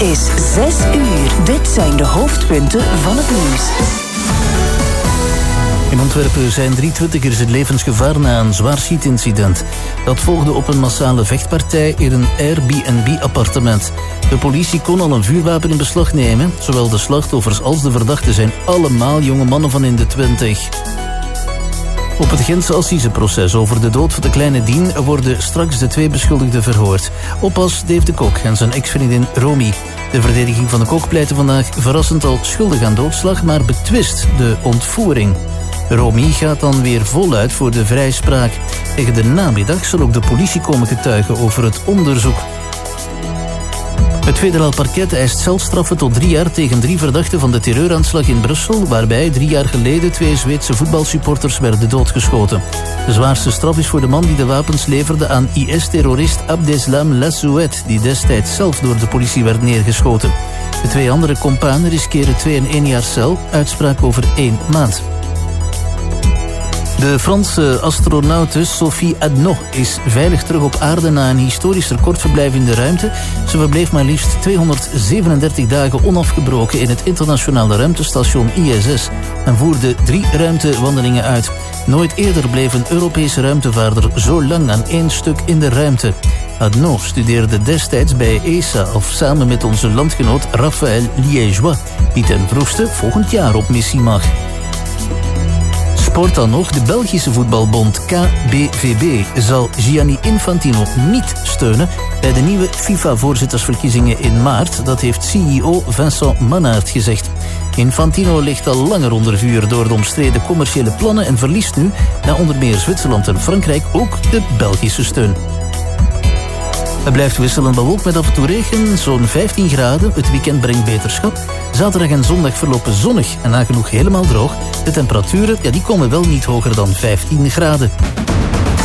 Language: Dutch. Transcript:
Het is 6 uur. Dit zijn de hoofdpunten van het nieuws. In Antwerpen zijn 3 twintigers in levensgevaar na een zwaar schietincident. Dat volgde op een massale vechtpartij in een Airbnb-appartement. De politie kon al een vuurwapen in beslag nemen. Zowel de slachtoffers als de verdachten zijn allemaal jonge mannen van in de 20. Op het Gentse assiseproces over de dood van de kleine Dien worden straks de 2 beschuldigden verhoord. Oppas Dave de Kok en zijn ex-vriendin Romy. De verdediging van de Kok pleitte vandaag verrassend al schuldig aan doodslag, maar betwist de ontvoering. Romy gaat dan weer voluit voor de vrijspraak. Tegen de namiddag zal ook de politie komen getuigen over het onderzoek. Het federaal parket eist celstraffen tot 3 jaar tegen 3 verdachten van de terreuraanslag in Brussel, waarbij 3 jaar geleden 2 Zweedse voetbalsupporters werden doodgeschoten. De zwaarste straf is voor de man die de wapens leverde aan IS-terrorist Abdeslam Lassouet, die destijds zelf door de politie werd neergeschoten. De 2 andere companen riskeren 2 en 1 jaar cel, uitspraak over 1 maand. De Franse astronaute Sophie Adno is veilig terug op aarde na een historisch recordverblijf in de ruimte. Ze verbleef maar liefst 237 dagen onafgebroken in het internationale ruimtestation ISS en voerde 3 ruimtewandelingen uit. Nooit eerder bleef een Europese ruimtevaarder zo lang aan 1 stuk in de ruimte. Adno studeerde destijds bij ESA of samen met onze landgenoot Raphaël Liégeois, die ten vroegste volgend jaar op missie mag. Sport dan nog. De Belgische voetbalbond KBVB zal Gianni Infantino niet steunen bij de nieuwe FIFA-voorzittersverkiezingen in maart. Dat heeft CEO Vincent Mannaert gezegd. Infantino ligt al langer onder vuur door de omstreden commerciële plannen en verliest nu, na onder meer Zwitserland en Frankrijk, ook de Belgische steun. Het blijft wisselend bewolkt met af en toe regen, zo'n 15 graden. Het weekend brengt beterschap. Zaterdag en zondag verlopen zonnig en nagenoeg helemaal droog. De temperaturen die komen wel niet hoger dan 15 graden.